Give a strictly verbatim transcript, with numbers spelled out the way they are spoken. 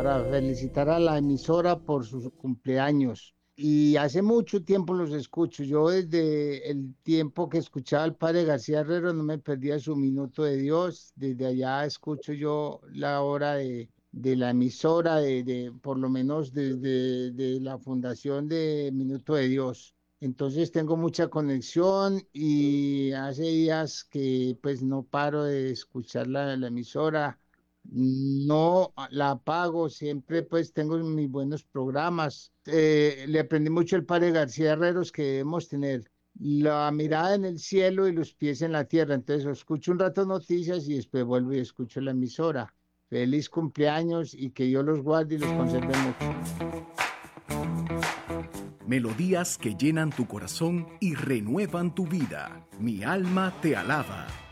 para felicitar a la emisora por su cumpleaños. Y hace mucho tiempo los escucho. Yo desde el tiempo que escuchaba al padre García Herrero no me perdía su minuto de Dios. Desde allá escucho yo la hora de, de la emisora, de, de por lo menos desde de la fundación de Minuto de Dios. Entonces tengo mucha conexión y hace días que pues no paro de escuchar la, la emisora. No la apago, siempre pues tengo mis buenos programas. Eh, le aprendí mucho el padre García Herreros que debemos tener la mirada en el cielo y los pies en la tierra. Entonces escucho un rato noticias y después vuelvo y escucho la emisora. Feliz cumpleaños y que Dios los guarde y los conserve mucho. Melodías que llenan tu corazón y renuevan tu vida. Mi alma te alaba.